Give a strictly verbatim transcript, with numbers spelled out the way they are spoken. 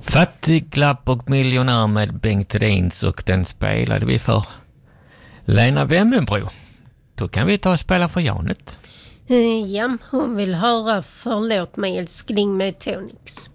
Fattiglapp och miljonär med Bengt Rins, och den spelade vi för Lena Wemmenbro. Då kan vi ta och spela för Janet. Ja, hon vill höra Förlåt mig älskling med Tonix.